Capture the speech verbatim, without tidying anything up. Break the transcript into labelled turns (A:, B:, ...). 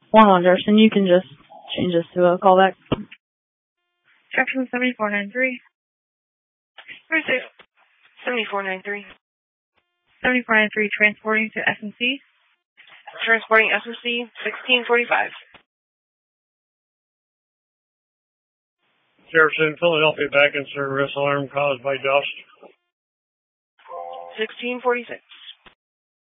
A: One on Jefferson, you can just change this to a callback.
B: Jefferson seventy-four ninety-three.
C: seventy-four ninety-three.
B: seventy-four ninety-three, transporting to S M C.
C: Transporting S M C, sixteen forty-five.
D: Jefferson, Philadelphia back in service, alarm caused by dust.
C: sixteen forty-six.